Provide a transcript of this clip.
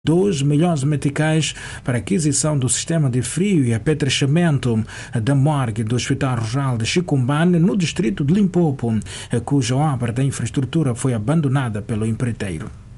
2 milhões de meticais para a aquisição do sistema de frio e apetrechamento da morgue do Hospital Rural de Chicombane, no distrito de Limpopo, cuja obra da infraestrutura foi abandonada pelo empreiteiro.